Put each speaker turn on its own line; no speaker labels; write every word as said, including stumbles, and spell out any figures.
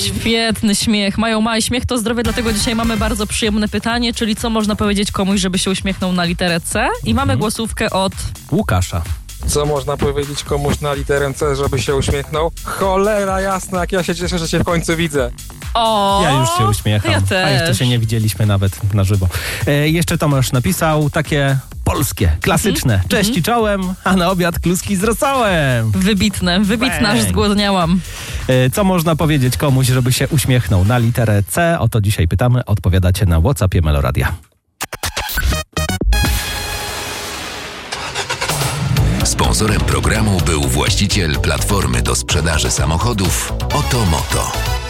Świetny śmiech. Mają mały śmiech, to zdrowie, dlatego dzisiaj mamy bardzo przyjemne pytanie, czyli co można powiedzieć komuś, żeby się uśmiechnął na literę C? I mamy głosówkę od
Łukasza.
Co można powiedzieć komuś na literę C, żeby się uśmiechnął? Cholera jasna, jak ja się cieszę, że cię w końcu widzę.
O,
Ja już się uśmiecham.
Ja też.
A jeszcze się nie widzieliśmy nawet na żywo. E, jeszcze Tomasz napisał takie polskie, klasyczne. Mm-hmm. Cześć i czołem, a na obiad kluski z rosołem.
Wybitne, wybitne, aż zgłodniałam.
E, co można powiedzieć komuś, żeby się uśmiechnął na literę C? O to dzisiaj pytamy. Odpowiadacie na WhatsAppie Meloradia.
Sponsorem programu był właściciel platformy do sprzedaży samochodów Oto Moto.